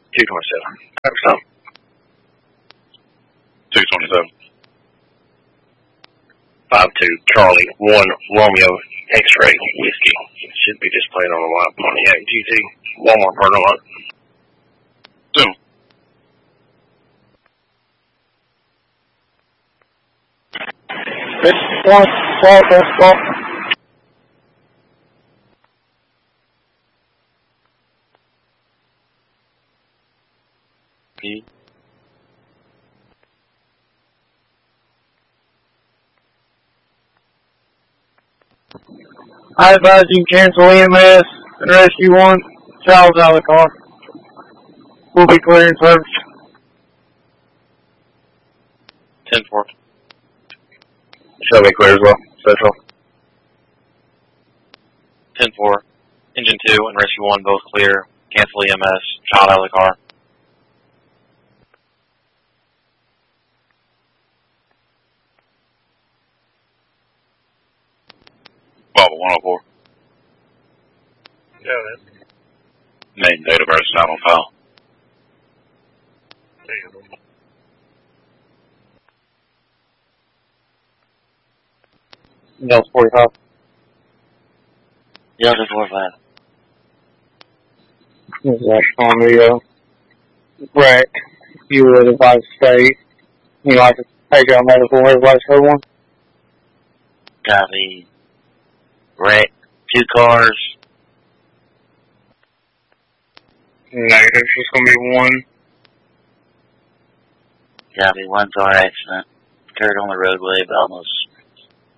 227. 227. 52 Charlie 1 Romeo X-Ray Whiskey. Should be displayed on the white Pontiac GT. Walmart parking lot. 2. Call. I advise you cancel EMS and rescue 1. Child's out of the car. We'll be clearing service. 10-4. Shall be clear as well. Central. 10-4. Engine 2 and rescue 1 both clear. Cancel EMS. Child out of the car. Bravo 104. Yeah, man. Name, date of birth, not on file. Delta 45. Delta 45. This is on the wreck. You would advise to stay. You like to take out medical. Everybody's heard one? Copy. Wreck. 2 cars. Negative. It's just going to be 1. Copy. 1 car accident. Occurred on the roadway about almost